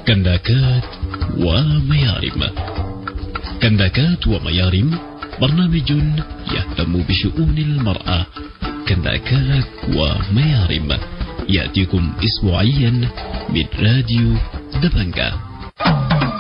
كنداكات وميارم. كنداكات وميارم برنامج يهتم بشؤون المرأة. كنداكات وميارم يأتيكم أسبوعيا من راديو دبنجة.